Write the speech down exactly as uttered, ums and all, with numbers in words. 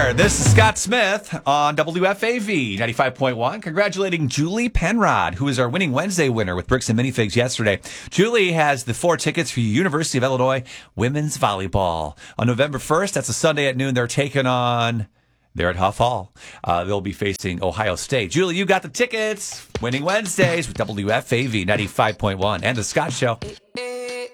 there. This is Scott Smith on W F A V ninety-five point one, congratulating Julie Penrod, who is our Winning Wednesday winner with Bricks and Minifigs yesterday. Julie has the four tickets for University of Illinois women's volleyball. On November first, that's a Sunday at noon, they're taking on... They're at Huff Hall. Uh, they'll be facing Ohio State. Julie, you got the tickets. Winning Wednesdays with W F A V ninety-five point one and The Scott Show.